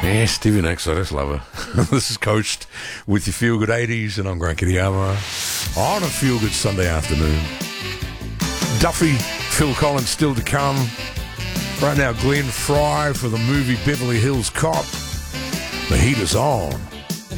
Yeah, Stevie Nicks, I just love her. This is Coast with your Feel Good 80s, and I'm Grant Kittyama on a Feel Good Sunday afternoon. Duffy, Phil Collins still to come. Right now, Glenn Fry for the movie Beverly Hills Cop. The heat is on.